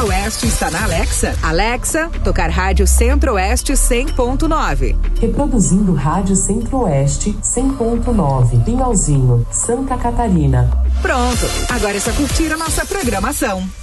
Centro-Oeste está na Alexa. Alexa, tocar Rádio Centro-Oeste 100.9. Reproduzindo Rádio Centro-Oeste 100.9. Pinhalzinho, Santa Catarina. Pronto, agora é só curtir a nossa programação.